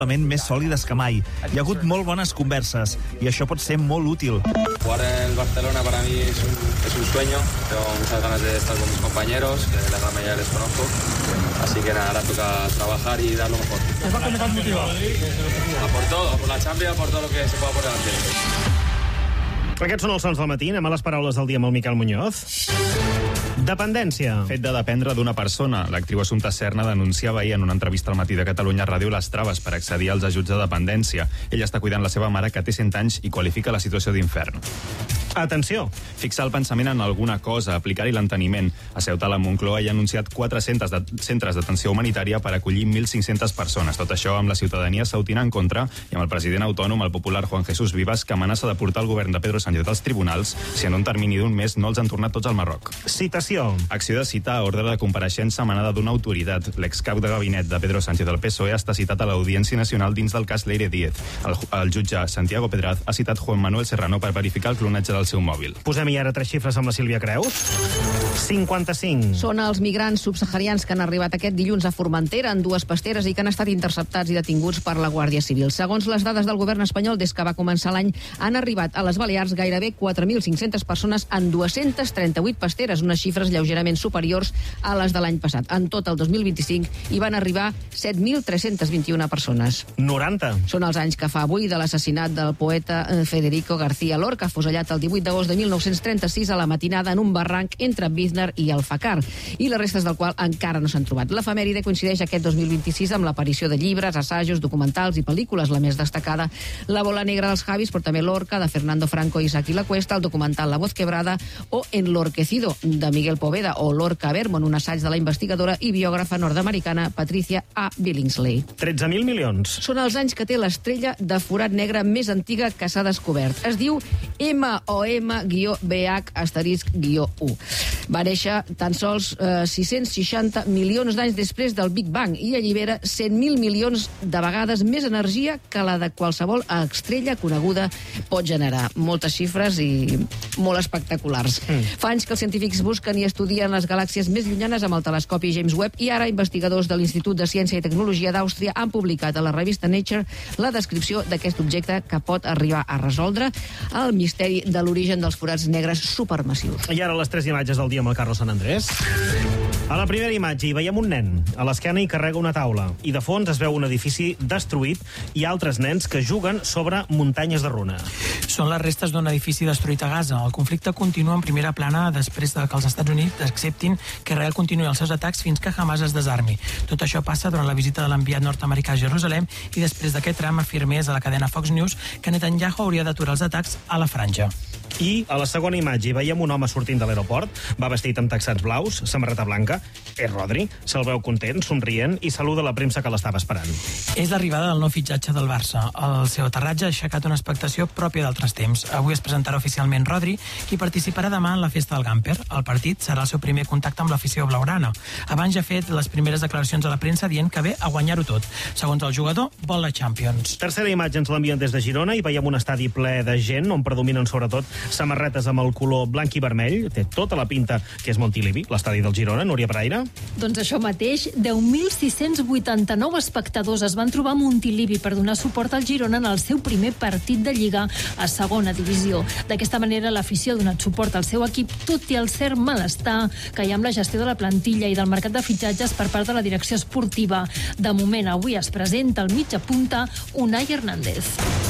més sòlides que mai. Hi ha hagut molt bones converses i això pot ser molt útil. Jugar en el Barcelona para mí es un sueño. Tengo muchas ganas de estar con mis compañeros, que la gran mayoría les conozco. Así que nada, ahora toca trabajar y dar lo mejor. ¿Es bastante más motivado? A por todo, por la Champions, por todo lo que se pueda por delante. Aquests són els sons del matí. Anem a les paraules del dia amb el Miquel Muñoz. Dependència. Fet de dependre d'una persona. L'actriu Assumpta Serna denunciava ahir en una entrevista al Matí de Catalunya Ràdio les traves per accedir als ajuts de dependència. Ella està cuidant la seva mare, que té 100 anys, i qualifica la situació d'infern. Atenció. Fixar el pensament en alguna cosa, aplicar-hi l'enteniment. A Ceuta, la Moncloa hi ha anunciat 4 centres d'atenció humanitària per acollir 1.500 persones. Tot això amb la ciutadania sautina en contra i amb el president autònom, el popular Juan Jesús Vivas, que amenaça de portar el govern de Pedro Sánchez als tribunals si en un termini d'un mes no els han tornat tots al Marroc. Citació. Acció de cita a ordre de compareixença emanada d'una autoritat. L'excap de gabinet de Pedro Sánchez del PSOE està citat a l'Audiència Nacional dins del cas Leire Díez. El jutge Santiago Pedraz ha citat Juan Manuel Serrano per verificar el clonatge del seu mòbil. Posem-hi ara 3 xifres amb la Sílvia Creus. 55. Són els migrants subsaharians que han arribat aquest dilluns a Formentera en 2 pasteres i que han estat interceptats i detinguts per la Guàrdia Civil. Segons les dades del govern espanyol, des que va començar l'any, han arribat a les Balears gairebé 4.500 persones en 238 pasteres, unes xifres lleugerament superiors a les de l'any passat. En tot el 2025 hi van arribar 7.321 persones. 90. Són els anys que fa avui de l'assassinat del poeta Federico García Lorca, afusellat el 18 d'agost de 1936 a la matinada en un barranc entre Biznar i Alfacar, i les restes del qual encara no s'han trobat. L'efemèride coincideix aquest 2026 amb l'aparició de llibres, assajos, documentals i pel·lícules, la més destacada La bola negra dels Javis, però també Lorca, de Fernando Franco i Saki La Cuesta, el documental La voz quebrada o Enlorquecido, de Miguel Poveda, o Lorca Vermont, un assaig de la investigadora i biògrafa nord-americana Patricia A. Billingsley. 13.000 milions. Són els anys que té l'estrella de forat negre més antiga que s'ha descobert. Es diu MOM-BH*-1. Va néixer tan sols 660 milions d'anys després del Big Bang i allibera 100.000 milions de vegades més energia que la de qualsevol estrella coneguda pot generar. Moltes xifres i molt espectaculars. Fa anys que els científics busquen i estudien les galàxies més llunyanes amb el telescopi James Webb i ara investigadors de l'Institut de Ciència i Tecnologia d'Àustria han publicat a la revista Nature la descripció d'aquest objecte que pot arribar a resoldre el misteri de l'origen dels forats negres supermassius. I ara les 3 imatges del dia amb el Carlos Sant Andrés. A la primera imatge hi veiem un nen. A l'esquena hi carrega una taula. I de fons es veu un edifici destruït i altres nens que juguen sobre muntanyes de runa. Són les restes d'un edifici destruït a Gaza. El conflicte continua en primera plana després de que els Estats Units acceptin que Israel continuï els seus atacs fins que Hamas es desarmi. Tot això passa durant la visita de l'enviat nord-americà a Jerusalem i després d'aquest tram afirmés a la cadena Fox News que Netanyahu hauria d'aturar els atacs a la franja. I a la segona imatge hi veiem un home sortint de l'aeroport, va vestit amb texans blaus, samarreta blanca, és Rodri, se'l veu content, somrient i saluda la premsa que l'estava esperant. És l'arribada del nou fitxatge del Barça. El seu aterratge ha aixecat una expectació pròpia d'altres temps. Avui es presentarà oficialment Rodri, qui participarà demà en la festa del Gamper. El partit serà el seu primer contacte amb l'afició blaugrana. Abans ja ha fet les primeres declaracions a la premsa dient que ve a guanyar-ho tot. Segons el jugador, vol la Champions. Tercera imatge ens l'envien des de Girona i veiem un estadi ple de gent on predominen sobretot samarretes amb el color blanc i vermell. Té tota la pinta que és Montilivi, l'estadi del Girona. Núria Pereira. Doncs això mateix, 10.689 espectadors es van trobar a Montilivi per donar suport al Girona en el seu primer partit de Lliga a segona divisió. D'aquesta manera, l'afició ha donat suport al seu equip, tot i el cert malestar que hi ha amb la gestió de la plantilla i del mercat de fitxatges per part de la direcció esportiva. De moment, avui es presenta el mitja punta Unai Hernández.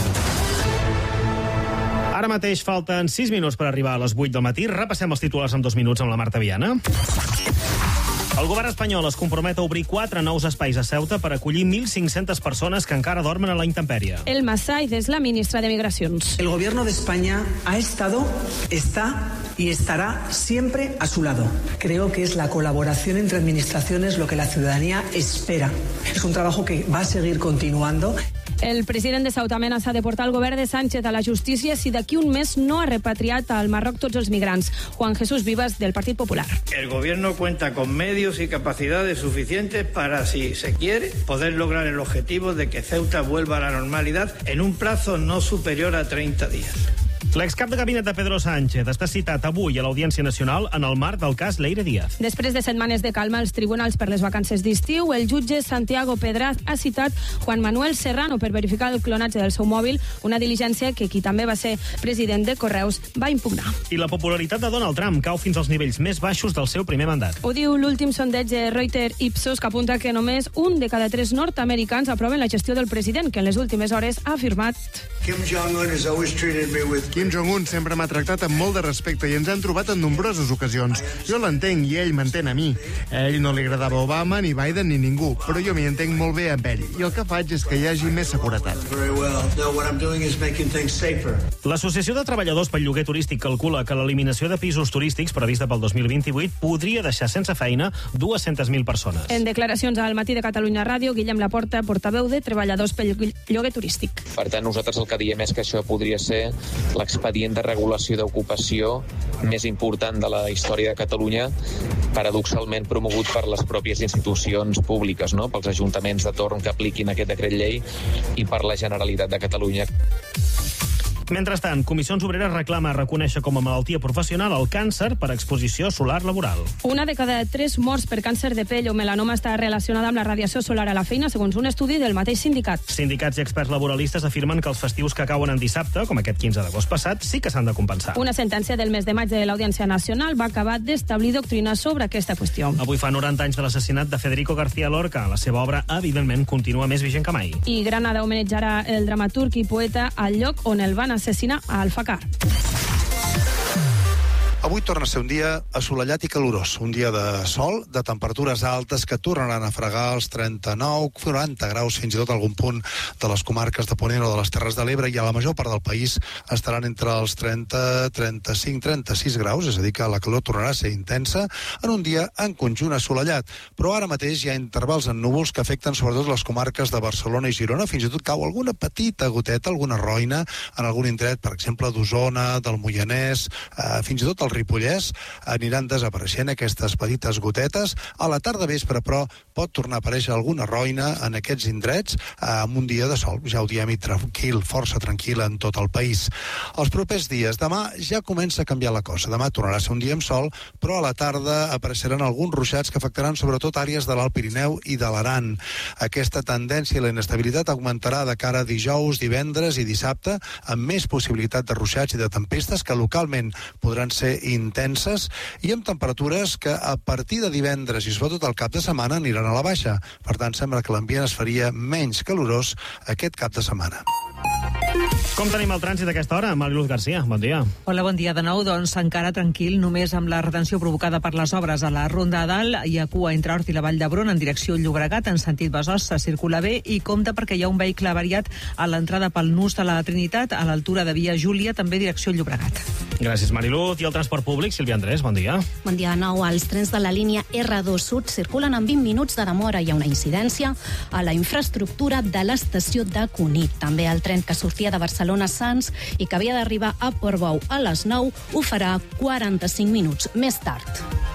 Ara mateix falten 6 minuts per arribar a les 8 del matí. Repassem els titulars en 2 minuts amb la Marta Viana. El govern espanyol es compromet a obrir 4 nous espais a Ceuta per acollir 1.500 persones que encara dormen a la intempèrie. Elma Saiz és la ministra de Migracions. El gobierno de España ha estado, está y estará siempre a su lado. Creo que es la colaboración entre administraciones lo que la ciudadanía espera. Es un trabajo que va a seguir continuando. El president de Ceuta amenaça de portar el govern de Sánchez a la justícia si d'aquí un mes no ha repatriat al Marroc tots els migrants. Juan Jesús Vivas, del Partit Popular. El gobierno cuenta con medios y capacidades suficientes para, si se quiere, poder lograr el objetivo de que Ceuta vuelva a la normalidad en un plazo no superior a 30 días. L'excap de gabinet de Pedro Sánchez està citat avui a l'Audiència Nacional en el marc del cas Leire Díaz. Després de setmanes de calma als tribunals per les vacances d'estiu, el jutge Santiago Pedraz ha citat Juan Manuel Serrano per verificar el clonatge del seu mòbil, una diligència que qui també va ser president de Correus va impugnar. I la popularitat de Donald Trump cau fins als nivells més baixos del seu primer mandat. Ho diu l'últim sondeig de Reuters Ipsos, que apunta que només 1 de cada 3 nord-americans aproven la gestió del president, que en les últimes hores ha afirmat: Kim Jong-un sempre m'ha tractat amb molt de respecte i ens han trobat en nombroses ocasions. Jo l'entenc i ell m'entén a mi. A ell no li agradava Obama, ni Biden, ni ningú, però jo m'hi entenc molt bé amb ell. I el que faig és que hi hagi més seguretat. L'Associació de Treballadors pel Lloguer Turístic calcula que l'eliminació de pisos turístics prevista pel 2028 podria deixar sense feina 200.000 persones. En declaracions al Matí de Catalunya Ràdio, Guillem Laporta, portaveu de Treballadors pel Lloguer Turístic. Per tant, nosaltres el que diem és que això podria ser l'expedient de regulació d'ocupació més important de la història de Catalunya, paradoxalment promogut per les pròpies institucions públiques, no? Pels ajuntaments de torn que apliquin aquest decret llei i per la Generalitat de Catalunya. Mentrestant, Comissions Obreres reclama reconèixer com a malaltia professional el càncer per exposició solar laboral. 1 de cada 3 morts per càncer de pell o melanoma està relacionada amb la radiació solar a la feina, segons un estudi del mateix sindicat. Sindicats i experts laboralistes afirmen que els festius que cauen en dissabte, com aquest 15 d'agost passat, sí que s'han de compensar. Una sentència del mes de maig de l'Audiència Nacional va acabar d'establir doctrina sobre aquesta qüestió. Avui fa 90 anys de l'assassinat de Federico García Lorca. La seva obra, evidentment, continua més vigent que mai. I Granada homenatjarà el dramaturg i poeta al lloc on el van assassinar, a Alfacar. Avui torna a ser un dia assolellat i calorós, un dia de sol, de temperatures altes que tornaran a fregar els 39-40 graus, fins i tot a algun punt de les comarques de Ponent o de les Terres de l'Ebre, i a la major part del país estaran entre els 30, 35, 36 graus, és a dir que la calor tornarà a ser intensa en un dia en conjunt assolellat. Però ara mateix hi ha intervals en núvols que afecten sobretot les comarques de Barcelona i Girona, fins i tot cau alguna petita goteta, alguna roina en algun indret, per exemple d'Osona, del Moianès, fins i tot el Ripollès, aniran desapareixent aquestes petites gotetes. A la tarda vespre, però, pot tornar a aparèixer alguna roina en aquests indrets amb un dia de sol, ja ho diem, i tranquil, força tranquil en tot el país. Els propers dies, demà ja comença a canviar la cosa. Demà tornarà a ser un dia amb sol, però a la tarda apareixeran alguns ruixats que afectaran sobretot àrees de l'Alt Pirineu i de l'Aran. Aquesta tendència i la inestabilitat augmentarà de cara a dijous, divendres i dissabte, amb més possibilitat de ruixats i de tempestes que localment podran ser intenses i amb temperatures que a partir de divendres i sobretot el cap de setmana aniran a la baixa. Per tant, sembla que l'ambient es faria menys calorós aquest cap de setmana. Com tenim el trànsit a aquesta hora? Mariluz García, bon dia. Hola, bon dia de nou. Doncs encara tranquil, només amb la retenció provocada per les obres a la Ronda de Dalt. Hi ha cua entre Hort i la Vall d'Hebron en direcció Llobregat, en sentit Besòs, se circula bé i compta perquè hi ha un vehicle avariat a l'entrada pel nus de la Trinitat, a l'altura de Via Júlia, també direcció Llobregat. Gràcies, Mariluz. I el transport públic, Sílvia Andrés, bon dia. Bon dia de nou. Els trens de la línia R2 Sud circulen amb 20 minuts de demora. Hi ha una incidència a la infraestructura de l'estació de Cunit. També el tren que sortia de Barcelona Sants i que havia d'arribar a Portbou a les 9 ho farà 45 minuts més tard.